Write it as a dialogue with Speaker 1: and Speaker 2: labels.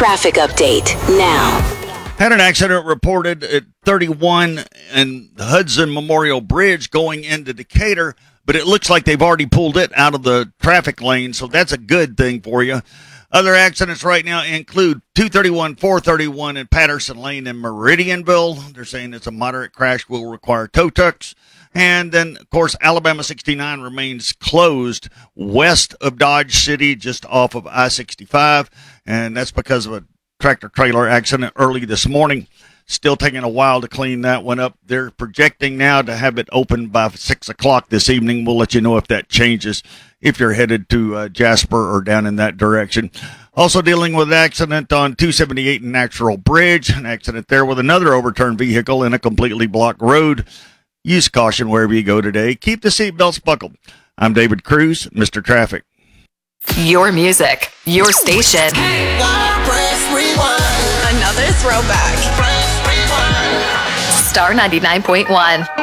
Speaker 1: traffic update now.
Speaker 2: Had an accident reported at 31 and the Hudson Memorial Bridge going into Decatur, but it looks like they've already pulled it out of the traffic lane, so that's a good thing for you. Other accidents right now include 231, 431 in Patterson Lane in Meridianville. They're saying it's a moderate crash, will require tow trucks. And then, of course, Alabama 69 remains closed west of Dodge City, just off of I-65, and that's because of a tractor-trailer accident early this morning. Still taking a while to clean that one up. They're projecting now to have it open by 6 o'clock this evening. We'll let you know if that changes, if you're headed to Jasper or down in that direction. Also dealing with an accident on 278 Natural Bridge, an accident there with another overturned vehicle in a completely blocked road. Use caution wherever you go today. Keep the seatbelts buckled. I'm David Cruz, Mr. Traffic.
Speaker 3: Your music, your station.
Speaker 4: Press rewind.
Speaker 3: Another throwback.
Speaker 4: Press rewind.
Speaker 3: Star 99.1.